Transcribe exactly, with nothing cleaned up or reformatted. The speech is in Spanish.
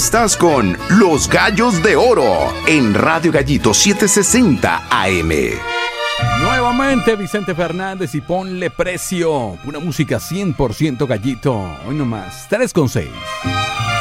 Estás con Los Gallos de Oro en Radio Gallito setecientos sesenta A M. Nuevamente Vicente Fernández y Ponle Precio. Una música cien por ciento gallito. Hoy nomás, tres con seis.